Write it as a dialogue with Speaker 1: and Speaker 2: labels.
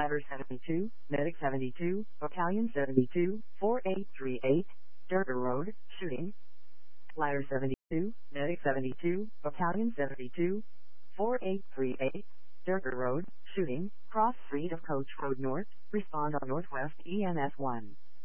Speaker 1: Ladder 72, Medic 72, Battalion 72, 4838, Durga Road, shooting. Ladder 72, Medic 72, Battalion 72, 4838, Durga Road, shooting, cross street of Coach Road North, respond on Northwest ENS 1.